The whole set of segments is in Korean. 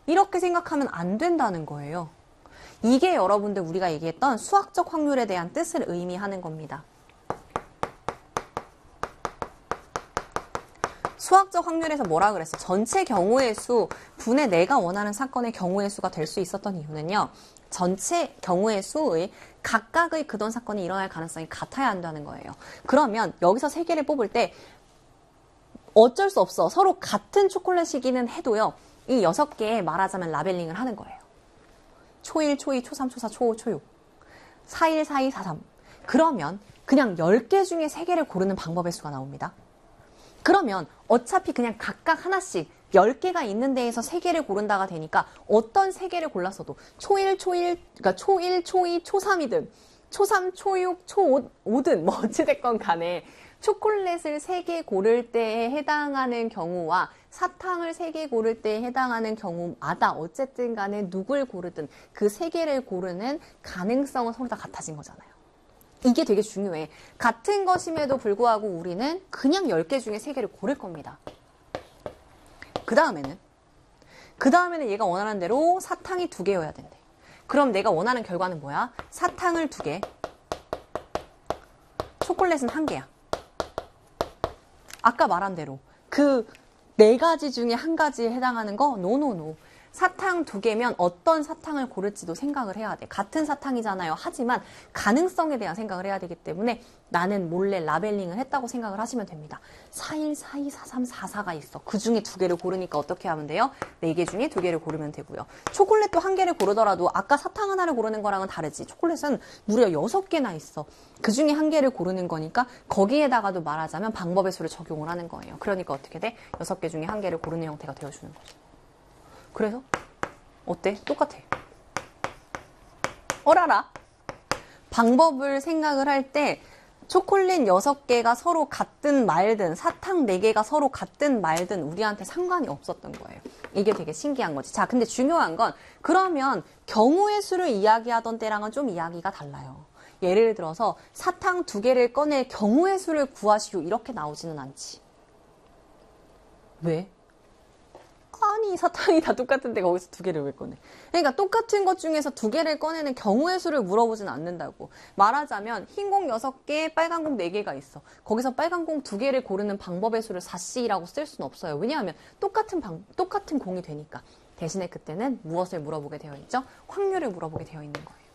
이렇게 생각하면 안 된다는 거예요. 이게 여러분들 우리가 얘기했던 수학적 확률에 대한 뜻을 의미하는 겁니다. 수학적 확률에서 뭐라 그랬어? 전체 경우의 수 분의 내가 원하는 사건의 경우의 수가 될 수 있었던 이유는요. 전체 경우의 수의 각각의 그런 사건이 일어날 가능성이 같아야 한다는 거예요. 그러면 여기서 세 개를 뽑을 때 어쩔 수 없어. 서로 같은 초콜릿이기는 해도요. 이 6개에 말하자면 라벨링을 하는 거예요. 초1, 초2, 초3, 초4, 초5, 초6. 4일, 4이, 4, 3. 그러면 그냥 10개 중에 3개를 고르는 방법의 수가 나옵니다. 그러면 어차피 그냥 각각 하나씩 10개가 있는 데에서 3개를 고른다가 되니까 어떤 3개를 골랐어도 초1, 그러니까 초1, 초2, 초3이든 초3, 초6, 초5든 뭐 어찌됐건 간에 초콜릿을 3개 고를 때에 해당하는 경우와 사탕을 3개 고를 때에 해당하는 경우마다 어쨌든 간에 누굴 고르든 그 3개를 고르는 가능성은 서로 다 같아진 거잖아요. 이게 되게 중요해. 같은 것임에도 불구하고 우리는 그냥 10개 중에 3개를 고를 겁니다. 그 다음에는 얘가 원하는 대로 사탕이 2개여야 된대. 그럼 내가 원하는 결과는 뭐야? 사탕을 2개, 초콜릿은 1개야. 아까 말한 대로 그 4가지 중에 1가지에 해당하는 거? 노. 사탕 2개면 어떤 사탕을 고를지도 생각을 해야 돼. 같은 사탕이잖아요. 하지만 가능성에 대한 생각을 해야 되기 때문에 나는 몰래 라벨링을 했다고 생각을 하시면 됩니다. 4일, 4이, 4, 3, 4, 4가 있어. 그 중에 2개를 고르니까 어떻게 하면 돼요? 4개 중에 2개를 고르면 되고요. 초콜릿도 1개를 고르더라도 아까 사탕 하나를 고르는 거랑은 다르지. 초콜릿은 무려 6개나 있어. 그 중에 1개를 고르는 거니까 거기에다가도 말하자면 방법의 수를 적용을 하는 거예요. 그러니까 어떻게 돼? 6개 중에 1개를 고르는 형태가 되어주는 거죠. 그래서 어때? 똑같아. 어라라. 방법을 생각을 할 때 초콜릿 6개가 서로 같든 말든 사탕 4개가 서로 같든 말든 우리한테 상관이 없었던 거예요. 이게 되게 신기한 거지. 자, 근데 중요한 건 그러면 경우의 수를 이야기하던 때랑은 좀 이야기가 달라요. 예를 들어서 사탕 2개를 꺼낼 경우의 수를 구하시오 이렇게 나오지는 않지. 왜? 아니 사탕이 다 똑같은데 거기서 2개를 왜 꺼내? 그러니까 똑같은 것 중에서 2개를 꺼내는 경우의 수를 물어보진 않는다고. 말하자면 흰 공 6개, 빨간 공 4개가 있어. 거기서 빨간 공 2개를 고르는 방법의 수를 4C라고 쓸 수는 없어요. 왜냐하면 똑같은 공이 되니까. 대신에 그때는 무엇을 물어보게 되어 있죠? 확률을 물어보게 되어 있는 거예요.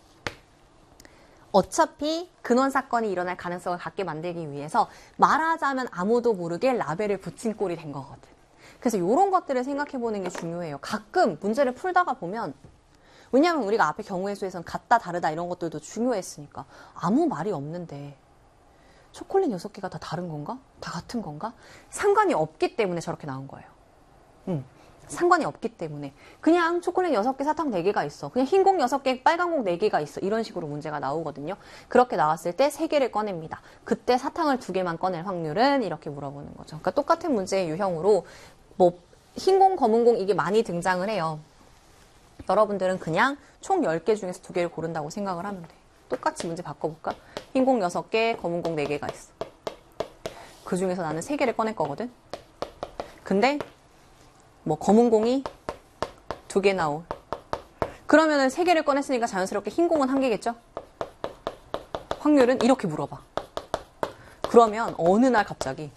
어차피 근원 사건이 일어날 가능성을 갖게 만들기 위해서 말하자면 아무도 모르게 라벨을 붙인 꼴이 된 거거든. 그래서 이런 것들을 생각해보는 게 중요해요. 가끔 문제를 풀다가 보면 왜냐하면 우리가 앞에 경우의 수에서는 같다 다르다 이런 것들도 중요했으니까 아무 말이 없는데 초콜릿 6개가 다 다른 건가? 다 같은 건가? 상관이 없기 때문에 저렇게 나온 거예요. 상관이 없기 때문에 그냥 초콜릿 6개, 사탕 4개가 있어. 그냥 흰 공 6개, 빨간 공 4개가 있어. 이런 식으로 문제가 나오거든요. 그렇게 나왔을 때 3개를 꺼냅니다. 그때 사탕을 2개만 꺼낼 확률은 이렇게 물어보는 거죠. 그러니까 똑같은 문제의 유형으로 뭐 흰 공, 검은 공 이게 많이 등장을 해요. 여러분들은 그냥 총 10개 중에서 2개를 고른다고 생각을 하면 돼. 똑같이 문제 바꿔볼까? 흰 공 6개, 검은 공 4개가 있어. 그 중에서 나는 3개를 꺼낼 거거든. 근데 뭐 검은 공이 2개 나올. 그러면은 3개를 꺼냈으니까 자연스럽게 흰 공은 1개겠죠? 확률은 이렇게 물어봐. 그러면 어느 날 갑자기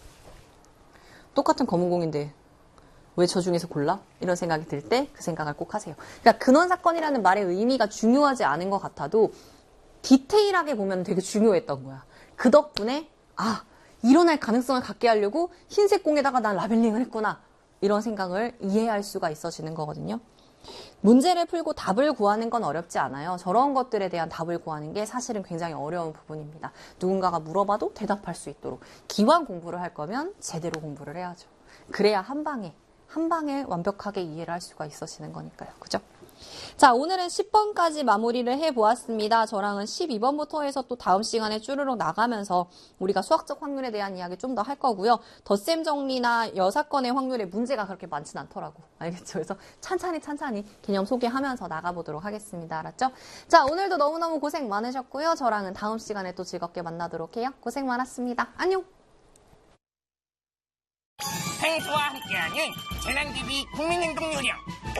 똑같은 검은 공인데 왜 저 중에서 골라? 이런 생각이 들 때 그 생각을 꼭 하세요. 그러니까 근원 사건이라는 말의 의미가 중요하지 않은 것 같아도 디테일하게 보면 되게 중요했던 거야. 그 덕분에 일어날 가능성을 갖게 하려고 흰색 공에다가 난 라벨링을 했구나. 이런 생각을 이해할 수가 있어지는 거거든요. 문제를 풀고 답을 구하는 건 어렵지 않아요. 저런 것들에 대한 답을 구하는 게 사실은 굉장히 어려운 부분입니다. 누군가가 물어봐도 대답할 수 있도록. 기왕 공부를 할 거면 제대로 공부를 해야죠. 그래야 한 방에 완벽하게 이해를 할 수가 있어지는 거니까요. 그죠? 자, 오늘은 10번까지 마무리를 해보았습니다. 저랑은 12번부터 해서 또 다음 시간에 쭈르륵 나가면서 우리가 수학적 확률에 대한 이야기 좀 더 할 거고요. 덧셈 정리나 여사건의 확률에 문제가 그렇게 많진 않더라고. 알겠죠? 그래서 찬찬히 개념 소개하면서 나가보도록 하겠습니다. 알았죠? 자, 오늘도 너무너무 고생 많으셨고요. 저랑은 다음 시간에 또 즐겁게 만나도록 해요. 고생 많았습니다. 안녕! 팽수와 함께하는 재난TV 국민행동 요령